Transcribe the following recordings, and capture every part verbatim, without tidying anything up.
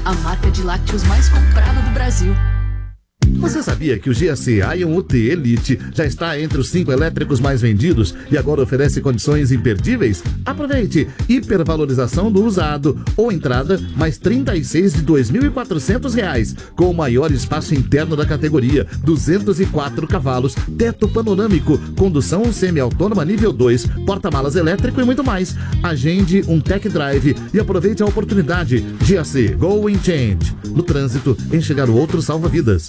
a marca de lácteos mais comprada do Brasil. Você sabia que o G A C Ion U T Elite já está entre os cinco elétricos mais vendidos e agora oferece condições imperdíveis? Aproveite! Hipervalorização do usado ou entrada mais trinta e seis de dois mil e quatrocentos reais, com o maior espaço interno da categoria, duzentos e quatro cavalos, teto panorâmico, condução semi-autônoma nível dois, porta-malas elétrico e muito mais. Agende um tech drive e aproveite a oportunidade. G A C Go and Change. No trânsito, enxergar o outro salva vidas.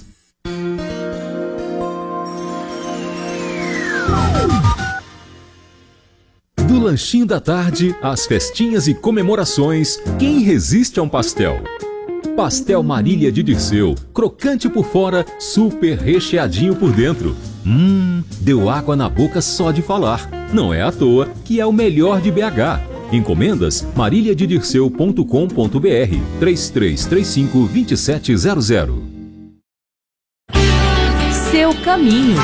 Do lanchinho da tarde, às festinhas e comemorações, quem resiste a um pastel? Pastel Marília de Dirceu, crocante por fora, super recheadinho por dentro. Hum, deu água na boca só de falar. Não é à toa que é o melhor de B H. Encomendas marília de dirceu ponto com ponto b r três três três cinco, dois sete zero zero. Seu caminho.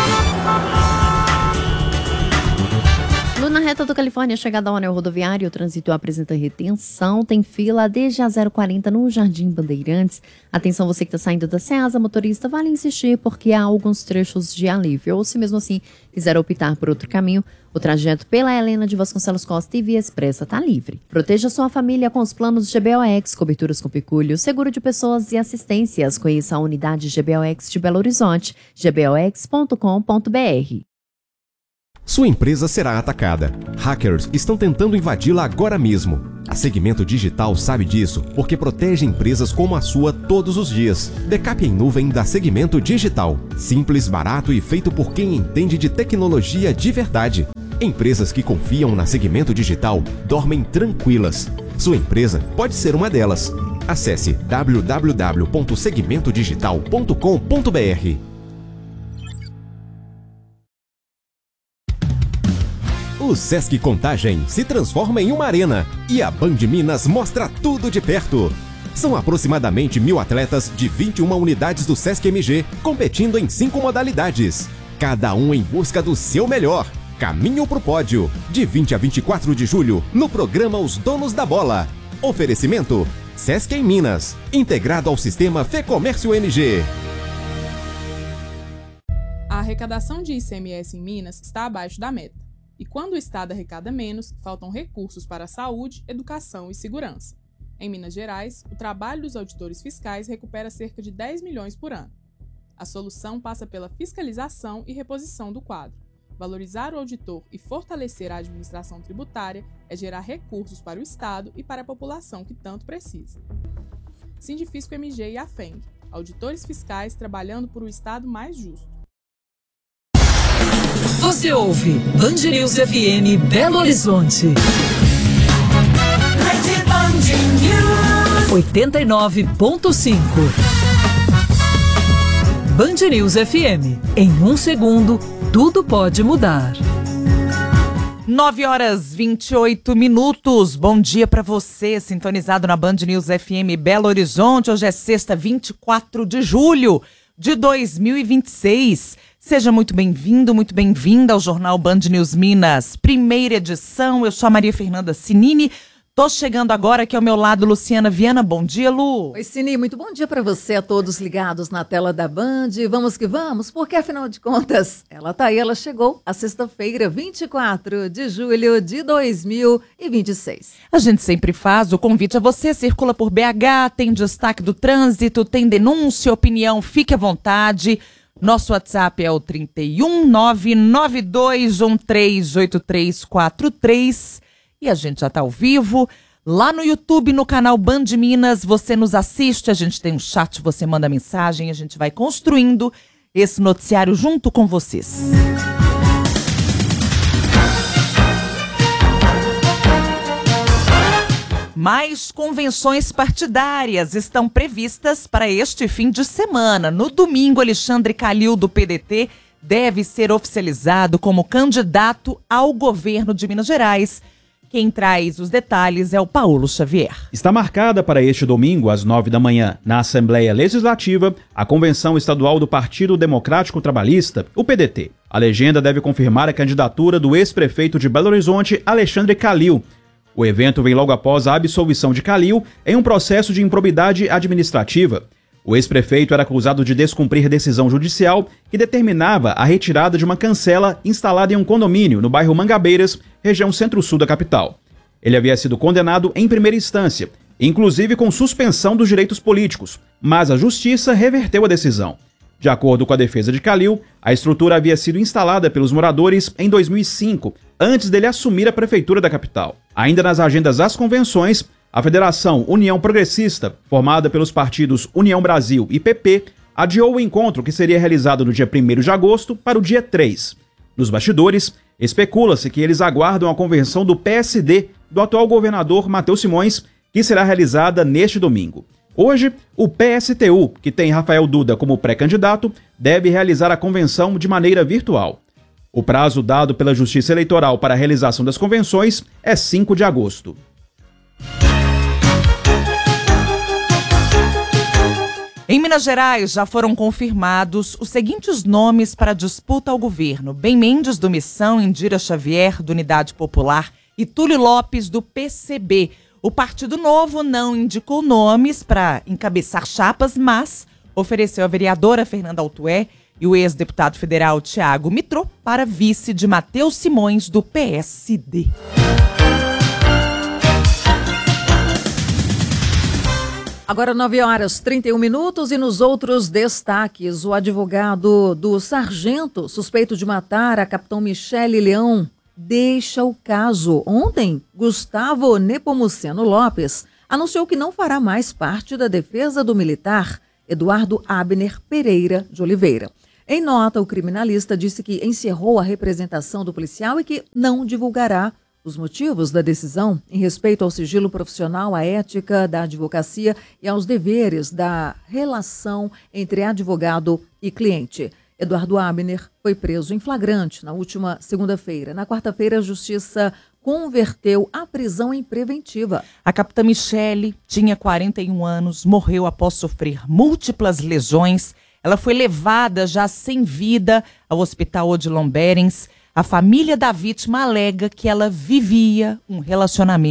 Na reta do Califórnia, chegada ao anel rodoviário, o trânsito apresenta retenção, tem fila desde a zero quarenta no Jardim Bandeirantes. Atenção, você que está saindo da Ceasa, motorista, vale insistir porque há alguns trechos de alívio. Ou se mesmo assim quiser optar por outro caminho, o trajeto pela Helena de Vasconcelos Costa e Via Expressa está livre. Proteja sua família com os planos G B O X, coberturas com picúlio, seguro de pessoas e assistências. Conheça a unidade G B O X de Belo Horizonte, g b o x ponto com ponto b r. Sua empresa será atacada. Hackers estão tentando invadi-la agora mesmo. A Segmento Digital sabe disso porque protege empresas como a sua todos os dias. Backup em nuvem da Segmento Digital. Simples, barato e feito por quem entende de tecnologia de verdade. Empresas que confiam na Segmento Digital dormem tranquilas. Sua empresa pode ser uma delas. Acesse w w w ponto segmento digital ponto com ponto b r. O Sesc Contagem se transforma em uma arena e a Band Minas mostra tudo de perto. São aproximadamente mil atletas de vinte e uma unidades do Sesc M G competindo em cinco modalidades. Cada um em busca do seu melhor. Caminho pro pódio. De vinte a vinte e quatro de julho, no programa Os Donos da Bola. Oferecimento Sesc em Minas, integrado ao sistema Fecomércio N G. A arrecadação de I C M S em Minas está abaixo da meta. E quando o Estado arrecada menos, faltam recursos para a saúde, educação e segurança. Em Minas Gerais, o trabalho dos auditores fiscais recupera cerca de dez milhões por ano. A solução passa pela fiscalização e reposição do quadro. Valorizar o auditor e fortalecer a administração tributária é gerar recursos para o Estado e para a população que tanto precisa. Sindifisco M G e a F E N G, auditores fiscais trabalhando por um Estado mais justo. Você ouve Band News F M Belo Horizonte. oitenta e nove ponto cinco. Band News F M. Em um segundo, tudo pode mudar. nove horas e vinte e oito minutos. Bom dia para você, sintonizado na Band News F M Belo Horizonte. Hoje é sexta, vinte e quatro de julho de dois mil e vinte e seis. Seja muito bem-vindo, muito bem-vinda ao Jornal Band News Minas, primeira edição. Eu sou a Maria Fernanda Cinini. Tô chegando agora aqui ao meu lado, Luciana Viana. Bom dia, Lu. Oi, Cini, muito bom dia para você, a todos ligados na tela da Band. Vamos que vamos, porque afinal de contas, ela tá aí, ela chegou, a sexta-feira, vinte e quatro de julho de dois mil e vinte e seis. A gente sempre faz o convite a você, circula por B H, tem destaque do trânsito, tem denúncia, opinião, fique à vontade. Nosso WhatsApp é o trinta e um, nove nove dois um três oito três quatro três. E a gente já está ao vivo. Lá no YouTube, no canal Band Minas, você nos assiste, a gente tem um chat, você manda mensagem, a gente vai construindo esse noticiário junto com vocês. Mais convenções partidárias estão previstas para este fim de semana. No domingo, Alexandre Calil, do P D T, deve ser oficializado como candidato ao governo de Minas Gerais. Quem traz os detalhes é o Paulo Xavier. Está marcada para este domingo, às nove da manhã, na Assembleia Legislativa, a Convenção Estadual do Partido Democrático Trabalhista, o P D T. A legenda deve confirmar a candidatura do ex-prefeito de Belo Horizonte, Alexandre Calil. O evento vem logo após a absolvição de Calil em um processo de improbidade administrativa. O ex-prefeito era acusado de descumprir decisão judicial que determinava a retirada de uma cancela instalada em um condomínio no bairro Mangabeiras, região centro-sul da capital. Ele havia sido condenado em primeira instância, inclusive com suspensão dos direitos políticos, mas a justiça reverteu a decisão. De acordo com a defesa de Calil, a estrutura havia sido instalada pelos moradores em dois mil e cinco, antes dele assumir a prefeitura da capital. Ainda nas agendas das convenções, a Federação União Progressista, formada pelos partidos União Brasil e P P, adiou o encontro que seria realizado no dia primeiro de agosto para o dia três. Nos bastidores, especula-se que eles aguardam a convenção do P S D do atual governador Matheus Simões, que será realizada neste domingo. Hoje, o P S T U, que tem Rafael Duda como pré-candidato, deve realizar a convenção de maneira virtual. O prazo dado pela Justiça Eleitoral para a realização das convenções é cinco de agosto. Em Minas Gerais, já foram confirmados os seguintes nomes para a disputa ao governo: Ben Mendes, do Missão, Indira Xavier, do Unidade Popular, e Túlio Lopes, do P C B. O Partido Novo não indicou nomes para encabeçar chapas, mas ofereceu a vereadora Fernanda Altué e o ex-deputado federal Tiago Mitrô para vice de Matheus Simões, do P S D. Agora nove horas e trinta e um minutos e nos outros destaques, o advogado do sargento suspeito de matar a capitão Michele Leão deixa o caso. Ontem, Gustavo Nepomuceno Lopes anunciou que não fará mais parte da defesa do militar Eduardo Abner Pereira de Oliveira. Em nota, o criminalista disse que encerrou a representação do policial e que não divulgará os motivos da decisão em respeito ao sigilo profissional, à ética da advocacia e aos deveres da relação entre advogado e cliente. Eduardo Abner foi preso em flagrante na última segunda-feira. Na quarta-feira, a Justiça converteu a prisão em preventiva. A capitã Michele tinha quarenta e um anos, morreu após sofrer múltiplas lesões. Ela foi levada já sem vida ao Hospital Odilon Berens. A família da vítima alega que ela vivia um relacionamento